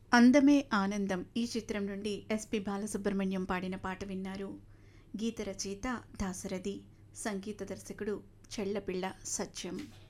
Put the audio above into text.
అందమే ఆనందం ఈ చిత్రం నుండి ఎస్పి బాలసుబ్రహ్మణ్యం పాడిన పాట విన్నారు. గీత రచయిత దాశరథి, సంగీత దర్శకుడు చెళ్లపిళ్ల సత్యం.